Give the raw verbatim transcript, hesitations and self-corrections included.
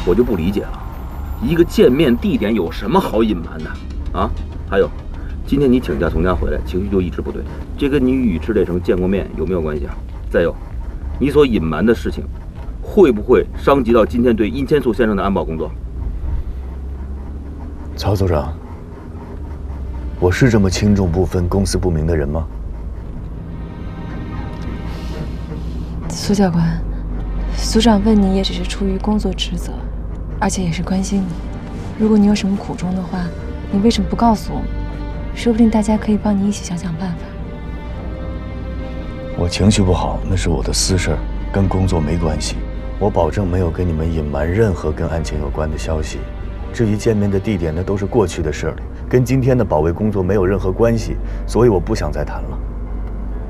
我就不理解了，一个见面地点有什么好隐瞒的啊？还有，今天你请假从家回来，情绪就一直不对，这跟你与池铁城见过面有没有关系啊？再有，你所隐瞒的事情，会不会伤及到今天对殷千素先生的安保工作？ 曹组长，我是这么轻重不分、公私不明的人吗？ 苏教官，组长问你也只是出于工作职责，而且也是关心你。如果你有什么苦衷的话，你为什么不告诉我们？说不定大家可以帮你一起想想办法。 我情绪不好，那是我的私事儿，跟工作没关系。我保证没有跟你们隐瞒任何跟案情有关的消息。至于见面的地点，那都是过去的事了，跟今天的保卫工作没有任何关系，所以我不想再谈了。